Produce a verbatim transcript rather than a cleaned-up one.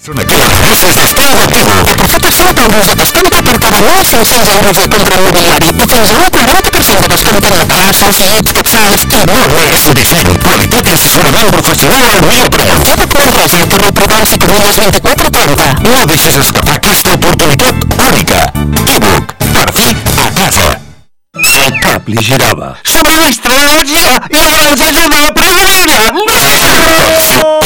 Són aquelles bosses d'estil latino que perfecte autobús de descompte per cada mil cinc-cents euros de compra immobiliari i fins a un quaranta per cent de descompte en terrassos, llits, capçals i molt més. Disseny, qualitat i assessorament professional al millor preu. Tot et planteja el carrer Prudència Cruïlles vint-i-quatre trenta. No deixes escapar aquesta oportunitat única. E-book, per fi a casa. El cap li girava. Subministra energia i l'engegema per la vida! No!